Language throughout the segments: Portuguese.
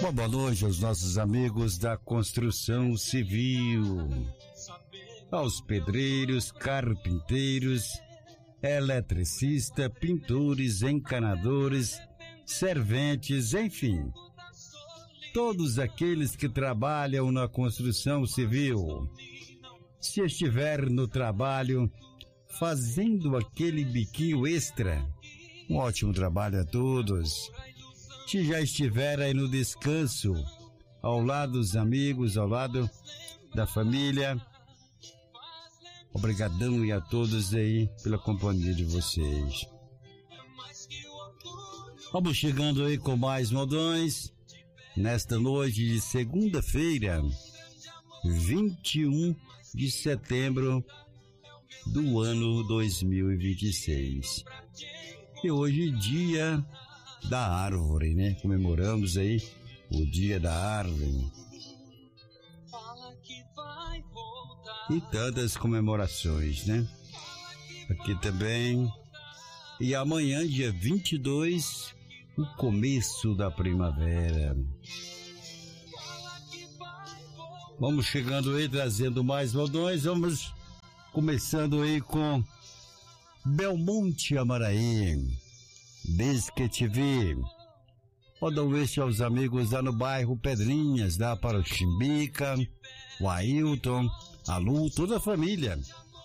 Uma boa noite aos nossos amigos da construção civil, aos pedreiros, carpinteiros, eletricistas, pintores, encanadores, serventes, enfim, todos aqueles que trabalham na construção civil. Se estiver no trabalho, fazendo aquele biquinho extra, um ótimo trabalho a todos. Se já estiver aí no descanso, ao lado dos amigos, ao lado da família, obrigadão e a todos aí pela companhia de vocês. Vamos chegando aí com mais modões, nesta noite de segunda-feira, 21 de setembro do ano 2026. E hoje dia da árvore, né? Comemoramos aí o dia da árvore. E tantas comemorações, né? Aqui também. E amanhã, dia 22, o começo da primavera. Vamos chegando aí, trazendo mais modões. Vamos começando aí com Belmonte Amaraí. Desde que te vi. Modão este aos amigos lá no bairro Pedrinhas, lá para o Chimbica, o Ailton, a Lu, toda a família.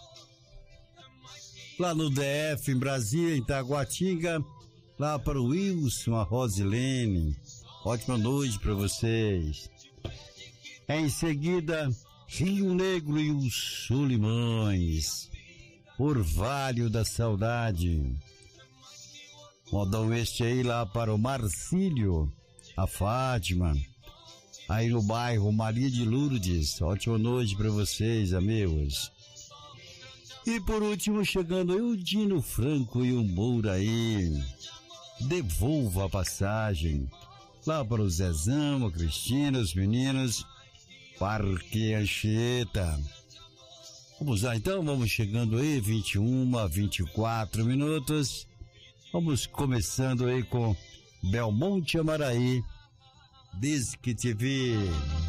Lá no DF, em Brasília, em Taguatinga, lá para o Wilson, a Rosilene. Ótima noite para vocês. Em seguida, Rio Negro e os Solimões, Orvalho da Saudade. Modão este aí lá para o Marcílio, a Fátima, aí no bairro Maria de Lourdes. Ótima noite para vocês, amigos. E por último, chegando aí o Dino Franco e o Mouraí. Devolva a passagem lá para o Zezão, a Cristina, os meninos, Parque Anchieta. Vamos lá então, vamos chegando aí, 21 a 24 minutos. Vamos começando aí com Belmonte Amaraí, Desde que te vi.